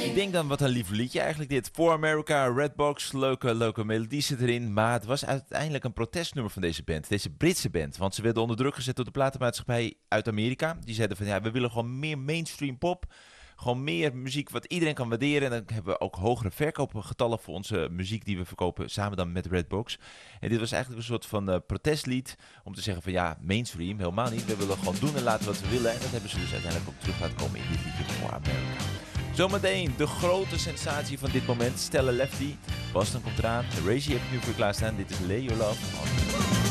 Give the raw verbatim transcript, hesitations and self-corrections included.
Ik denk dan, wat een lief liedje eigenlijk dit. For America, Redbox, leuke, leuke melodie zit erin. Maar het was uiteindelijk een protestnummer van deze band. Deze Britse band. Want ze werden onder druk gezet door de platenmaatschappij uit Amerika. Die zeiden van, ja, we willen gewoon meer mainstream pop. Gewoon meer muziek wat iedereen kan waarderen. En dan hebben we ook hogere verkoopgetallen voor onze muziek die we verkopen. Samen dan met Redbox. En dit was eigenlijk een soort van uh, protestlied. Om te zeggen van, ja, mainstream, helemaal niet. We willen gewoon doen en laten wat we willen. En dat hebben ze dus uiteindelijk ook terug laten komen in dit liedje For America. Zometeen de grote sensatie van dit moment. Stella Lefty. Boston komt eraan. Reggie heb ik nu voor je klaarstaan. Dit is Lay Your Love On.